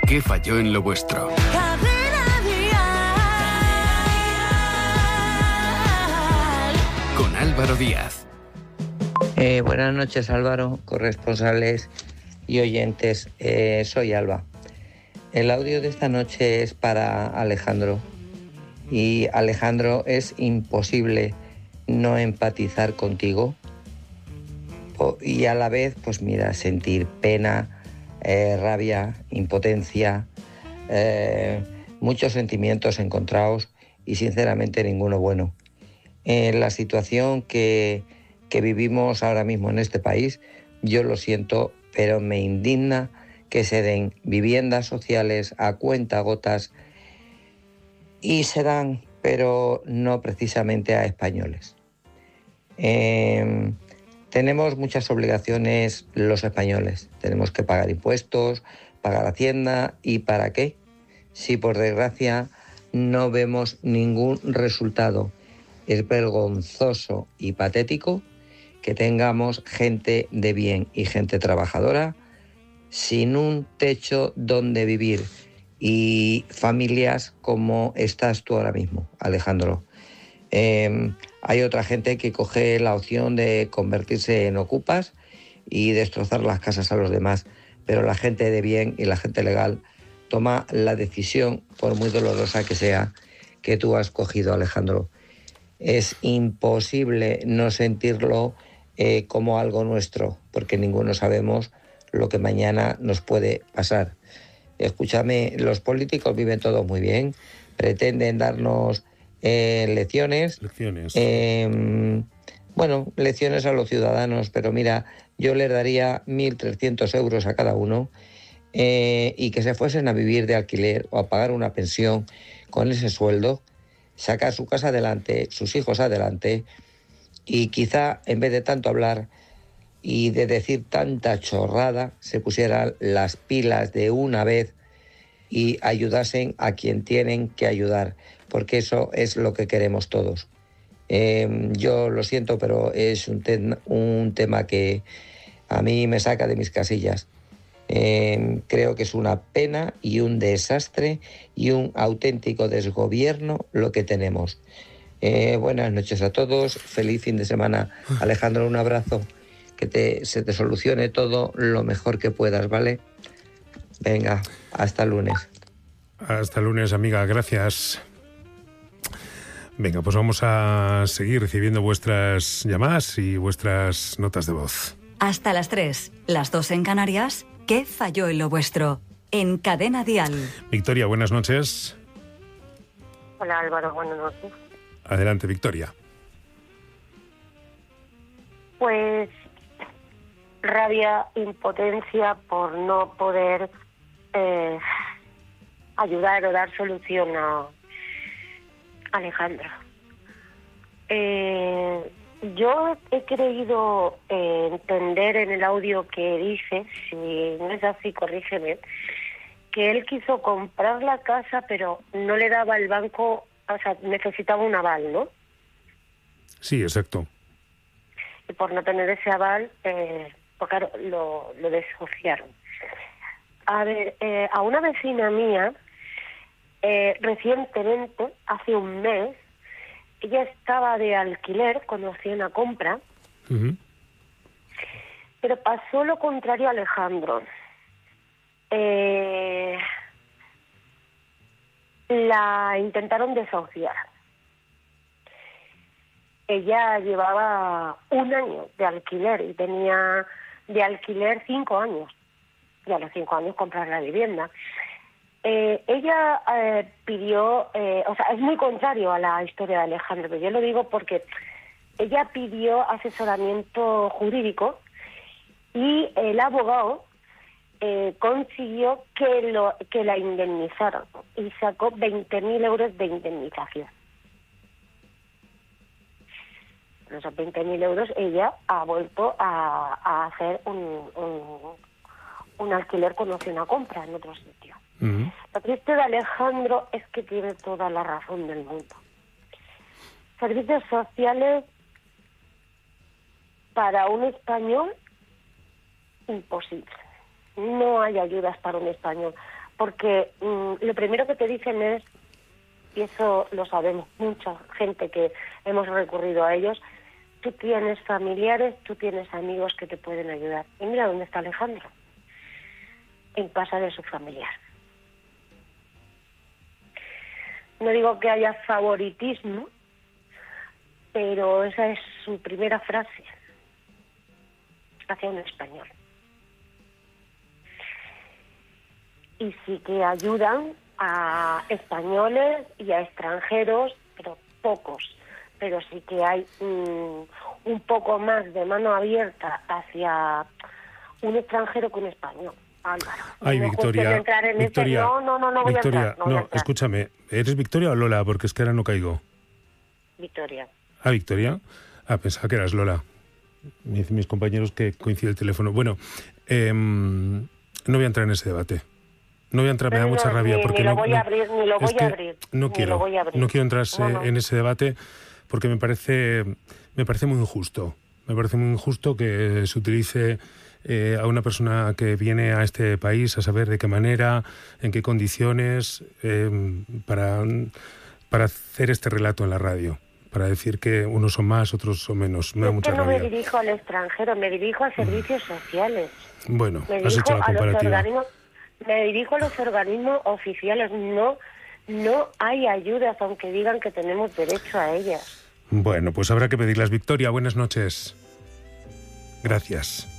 ¿Qué falló en lo vuestro? Con Álvaro Díaz. Buenas noches, Álvaro, corresponsales y oyentes. Soy Alba. El audio de esta noche es para Alejandro. Y Alejandro, es imposible no empatizar contigo y a la vez, pues mira, sentir pena, rabia, impotencia, muchos sentimientos encontrados y sinceramente ninguno bueno. La situación que vivimos ahora mismo en este país, yo lo siento, pero me indigna que se den viviendas sociales a cuentagotas y se dan, pero no precisamente a españoles. Tenemos muchas obligaciones los españoles. Tenemos que pagar impuestos, pagar Hacienda. ¿Y para qué? Si por desgracia no vemos ningún resultado. Es vergonzoso y patético que tengamos gente de bien y gente trabajadora sin un techo donde vivir y familias como estás tú ahora mismo, Alejandro. Hay otra gente que coge la opción de convertirse en ocupas y destrozar las casas a los demás, pero la gente de bien y la gente legal toma la decisión, por muy dolorosa que sea, que tú has cogido, Alejandro. Es imposible no sentirlo como algo nuestro, porque ninguno sabemos lo que mañana nos puede pasar. Escúchame, los políticos viven todo muy bien, pretenden darnos lecciones. Bueno, lecciones a los ciudadanos, pero mira, yo les daría 1.300 euros a cada uno y que se fuesen a vivir de alquiler o a pagar una pensión con ese sueldo, sacar su casa adelante, sus hijos adelante y quizá en vez de tanto hablar y de decir tanta chorrada, se pusieran las pilas de una vez y ayudasen a quien tienen que ayudar, porque eso es lo que queremos todos. Yo lo siento, pero es un tema que a mí me saca de mis casillas. Creo que es una pena y un desastre y un auténtico desgobierno lo que tenemos. Buenas noches a todos, feliz fin de semana. Alejandro, un abrazo, que se te solucione todo lo mejor que puedas, ¿vale? Venga, hasta lunes. Hasta lunes, amiga, gracias. Venga, pues vamos a seguir recibiendo vuestras llamadas y vuestras notas de voz. Hasta las 3, las 2 en Canarias. ¿Qué falló en lo vuestro? En Cadena Dial. Victoria, buenas noches. Hola Álvaro, buenas noches. Adelante, Victoria. Pues rabia, impotencia por no poder ayudar o dar solución a Alejandro. Yo he creído entender en el audio que dice, si no es así, corrígeme, que él quiso comprar la casa, pero no le daba el banco, o sea, necesitaba un aval, ¿no? Sí, exacto. Y por no tener ese aval, pues claro, lo desahuciaron. A ver, a una vecina mía, recientemente, hace un mes, ella estaba de alquiler cuando hacía una compra, pero pasó lo contrario a Alejandro. La intentaron desahuciar. Ella llevaba 1 año de alquiler y tenía de alquiler 5 años. Y a los 5 años comprar la vivienda. Ella pidió, o sea, es muy contrario a la historia de Alejandro, pero yo lo digo porque ella pidió asesoramiento jurídico y el abogado consiguió que la indemnizaran y sacó 20.000 euros de indemnización. Con esos 20.000 euros ella ha vuelto a hacer un alquiler cuando hace una compra en otro sitio. Lo triste de Alejandro es que tiene toda la razón del mundo. Servicios sociales para un español, imposible. No hay ayudas para un español. porque lo primero que te dicen es, y eso lo sabemos mucha gente que hemos recurrido a ellos, tú tienes familiares, tú tienes amigos que te pueden ayudar. Y mira dónde está Alejandro, en casa de su familiar. No digo que haya favoritismo, pero esa es su primera frase hacia un español. Y sí que ayudan a españoles y a extranjeros, pero pocos. Pero sí que hay un poco más de mano abierta hacia un extranjero que un español. Álvaro. Ay, Victoria, Victoria, No voy Victoria, a entrar. No voy a entrar. Escúchame, ¿eres Victoria o Lola? Porque es que ahora no caigo. Victoria. Ah, Victoria. Ah, pensaba que eras Lola. Me dicen mis compañeros que coincide el teléfono. Bueno, no voy a entrar en ese debate. No voy a entrar, me da mucha rabia porque ni lo voy a abrir. No quiero entrar en ese debate porque me parece muy injusto. Me parece muy injusto que se utilice a una persona que viene a este país a saber de qué manera, en qué condiciones, para hacer este relato en la radio, para decir que unos son más, otros son menos. Me da mucha rabia. Me dirijo al extranjero, me dirijo a servicios sociales. Bueno, has hecho la comparativa. Me dirijo a los organismos oficiales. No hay ayudas, aunque digan que tenemos derecho a ellas. Bueno, pues habrá que pedirlas. Victoria, buenas noches. Gracias.